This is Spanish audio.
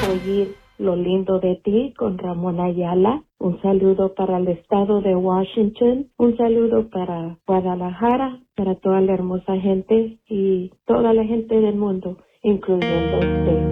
oír Lo lindo de ti con Ramón Ayala. Un saludo para el estado de Washington. Un saludo para Guadalajara, para toda la hermosa gente y toda la gente del mundo, incluyendo usted.